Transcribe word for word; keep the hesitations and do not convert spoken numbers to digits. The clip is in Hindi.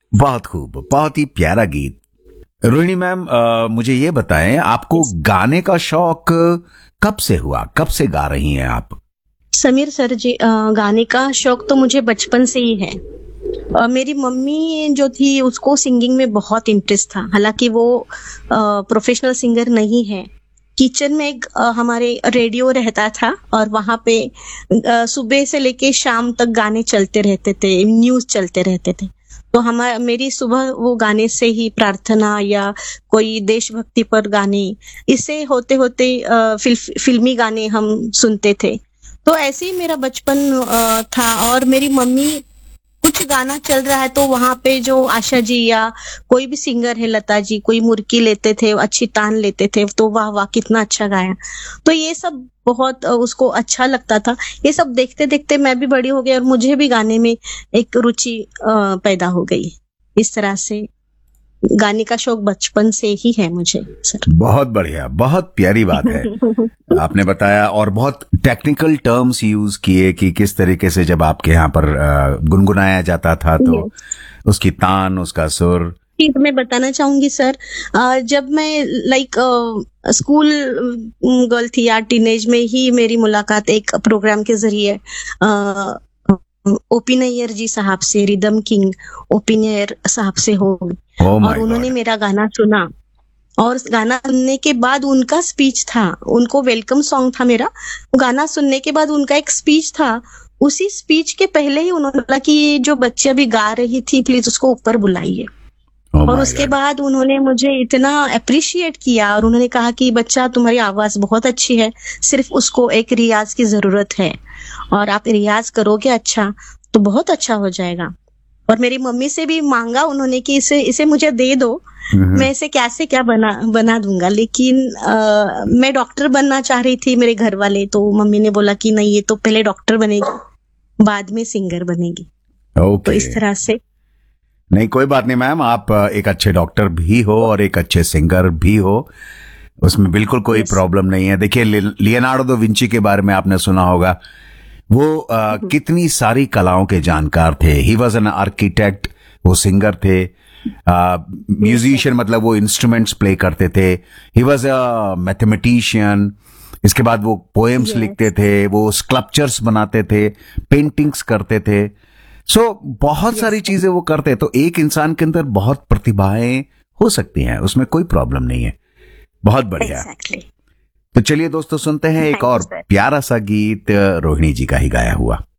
बहुत खूब, बहुत ही प्यारा गीत। रोहिणी मैम, अ, मुझे ये बताएं, आपको गाने का शौक कब से हुआ, कब से गा रही हैं आप? समीर सर जी, अ, गाने का शौक तो मुझे बचपन से ही है। अ, मेरी मम्मी जो थी उसको सिंगिंग में बहुत इंटरेस्ट था, हालांकि वो प्रोफेशनल सिंगर नहीं है। किचन में एक अ, हमारे रेडियो रहता था और वहां पे अ, सुबह से लेके शाम तक गाने चलते रहते थे, न्यूज चलते रहते थे। तो हमारा मेरी सुबह वो गाने से ही, प्रार्थना या कोई देशभक्ति पर गाने, इससे होते होते अ, फिल, फिल्मी गाने हम सुनते थे। तो ऐसे ही मेरा बचपन अ, था। और मेरी मम्मी, कुछ गाना चल रहा है तो वहां पे जो आशा जी या कोई भी सिंगर है, लता जी, कोई मुर्की लेते थे, अच्छी तान लेते थे, तो वाह वाह कितना अच्छा गाया। तो ये सब बहुत अ, उसको अच्छा लगता था। ये सब देखते देखते मैं भी बड़ी हो गई और मुझे भी गाने में एक रुचि अ, पैदा हो गई। इस तरह से गाने का शौक बचपन से ही है मुझे सर। बहुत बढ़िया, बहुत प्यारी बात है आपने बताया, और बहुत टेक्निकल टर्म्स यूज किए कि किस तरीके से जब आपके यहाँ पर अ, गुनगुनाया जाता था तो Yes. उसकी तान, उसका सुर। चीज मैं बताना चाहूंगी सर। अ, जब मैं लाइक स्कूल गर्ल थी या टीनेज में ही मेरी मुलाकात एक प्रोग्राम के जरिए ओपी नैयर जी साहब से, रिदम किंग ओपी नैयर साहब से हो गई। ओह और माय उन्होंने गॉड। मेरा गाना सुना और गाना सुनने के बाद उनका स्पीच था, उनको वेलकम सॉन्ग था मेरा। गाना सुनने के बाद उनका एक स्पीच था। उसी स्पीच के पहले ही उन्होंने बोला कि ये जो बच्ची अभी गा रही थी प्लीज उसको ऊपर बुलाइए। ओह और माय उसके गॉड। बाद उन्होंने मुझे इतना अप्रिशिएट किया और उन्होंने कहा कि बच्चा, तुम्हारी आवाज बहुत अच्छी है, सिर्फ उसको एक रियाज की जरूरत है और आप रियाज करोगे अच्छा तो बहुत अच्छा हो जाएगा। और मेरी मम्मी से भी मांगा उन्होंने कि इसे इसे मुझे दे दो, मैं इसे कैसे क्या बना बना दूंगा। लेकिन आ, मैं डॉक्टर बनना चाह रही थी, मेरे घर वाले, तो मम्मी ने बोला कि नहीं, ये तो पहले डॉक्टर बनेगी बाद में सिंगर बनेगी। तो ओके, इस तरह से। नहीं कोई बात नहीं मैम, आप एक अच्छे डॉक्टर भी हो और एक अच्छे सिंगर भी हो, उसमें बिल्कुल कोई Yes. प्रॉब्लम नहीं है। देखिए, लियोनार्डो दा विंची के बारे में आपने सुना होगा, वो आ, कितनी सारी कलाओं के जानकार थे। ही वॉज एन आर्किटेक्ट, वो सिंगर थे, म्यूजिशियन, मतलब वो इंस्ट्रूमेंट्स प्ले करते थे। He was a mathematician. इसके बाद वो पोएम्स Yes. लिखते थे, वो स्कल्पचर्स बनाते थे, पेंटिंग्स करते थे। सो so, बहुत Yes, सारी sir. चीजें वो करते हैं। तो एक इंसान के अंदर बहुत प्रतिभाएं हो सकती हैं, उसमें कोई प्रॉब्लम नहीं है। बहुत बढ़िया। Exactly. तो चलिए दोस्तों, सुनते हैं एक Thank you, और sir. प्यारा सा गीत रोहिणी जी का ही गाया हुआ।